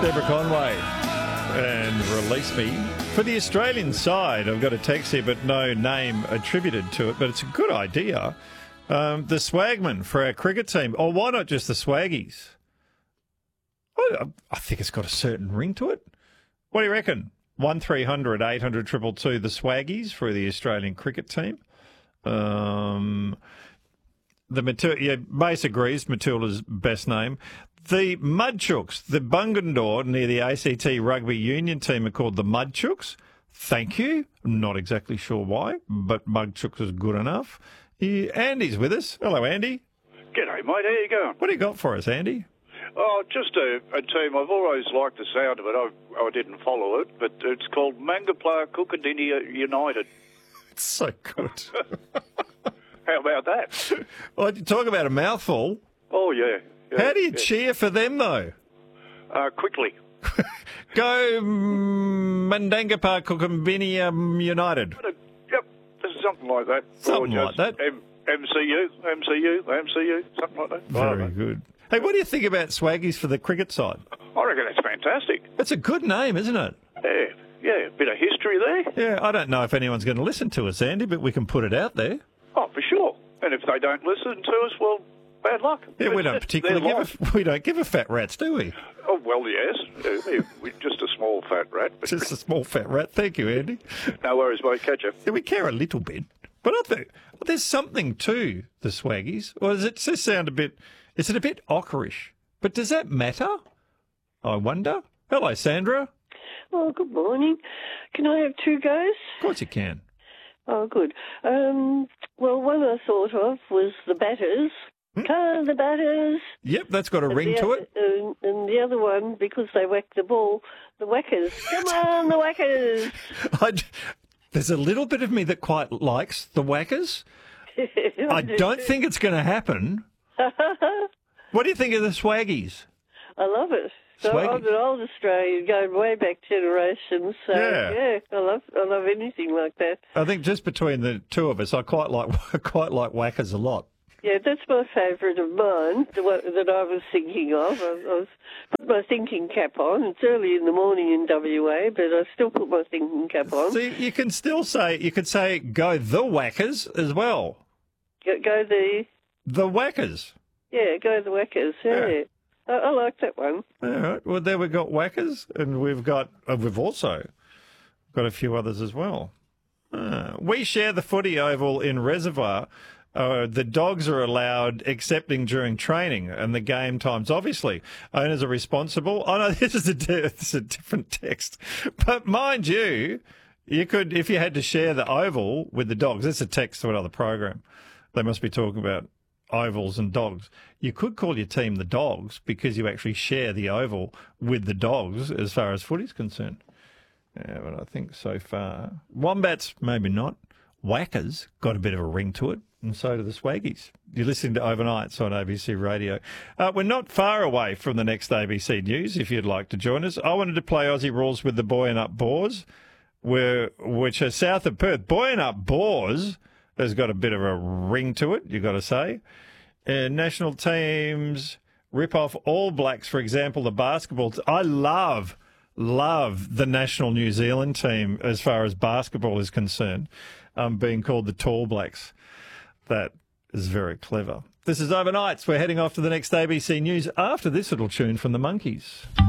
Deborah Conway and Release Me. For the Australian side, I've got a text here, but no name attributed to it, but it's a good idea. The Swagman for our cricket team. Or why not just the Swaggies? I think it's got a certain ring to it. What do you reckon? 1300 800 222, the Swaggies for the Australian cricket team. Mace agrees, Matilda's best name. The Mudchooks, the Bungendore near the ACT Rugby Union team are called the Mudchooks. Thank you. I'm not exactly sure why, but Mudchooks is good enough. Andy's with us. Hello, Andy. G'day, mate. How you going? What do you got for us, Andy? Oh, just a team. I've always liked the sound of it. I didn't follow it, but it's called Mangapla Kookatinni United. It's so good. How about that? Well, talk about a mouthful. Oh, yeah. How do you cheer for them, though? Quickly. Go Mandangapa Kookatinni United. Yep, this is something like that. Something like that. MCU, something like that. Very good. Hey, what do you think about Swaggies for the cricket side? I reckon that's fantastic. It's a good name, isn't it? Yeah, a bit of history there. Yeah, I don't know if anyone's going to listen to us, Andy, but we can put it out there. Oh, for sure. And if they don't listen to us, well, bad luck. Yeah, we don't particularly give a fat rats, do we? Oh, well, yes. We're just a small fat rat. Just a small fat rat. Thank you, Andy. No worries, mate. Catch you. Yeah, we care a little bit. But I think there's something to the Swaggies. Or does it just sound a bit... Is it a bit ockerish? But does that matter? I wonder. Hello, Sandra. Oh, good morning. Can I have two goes? Of course you can. Oh, good. Well, one I thought of was the Batters. The Batters. Yep, that's got a ring to it. And the other one, because they whacked the ball, the Whackers. Come on, the Whackers. There's a little bit of me that quite likes the Whackers. I don't think it's going to happen. What do you think of the Swaggies? I love it. So Swaggies. I'm an old Australian, going way back generations. So yeah, I love anything like that. I think just between the two of us, I quite like Whackers a lot. Yeah, that's my favourite of mine, the one that I was thinking of. I put my thinking cap on. It's early in the morning in WA, but I still put my thinking cap on. So you can still say, go the Whackers as well. Go the Whackers. Yeah, go the Whackers, yeah. I like that one. All right. Well, there we've got Whackers, and we've also got a few others as well. We share the footy oval in Reservoir. The dogs are allowed excepting during training and the game times, obviously. Owners are responsible. Oh, no, this is a different text. But mind you, you could, if you had to share the oval with the dogs, this is a text to another program. They must be talking about ovals and dogs. You could call your team the Dogs because you actually share the oval with the dogs as far as footy's concerned. Yeah, but I think so far, Wombats, maybe not. Whackers got a bit of a ring to it, and so do the Swaggies. You're listening to Overnights on ABC Radio. We're not far away from the next ABC News, if you'd like to join us. I wanted to play Aussie Rules with the Buoyant Up Boars, which are south of Perth. Buoyant Up Boars has got a bit of a ring to it, you've got to say. National teams rip off All Blacks, for example, the basketball. I love the national New Zealand team as far as basketball is concerned, being called the Tall Blacks. That is very clever. This is Overnights. We're heading off to the next ABC News after this little tune from the Monkees.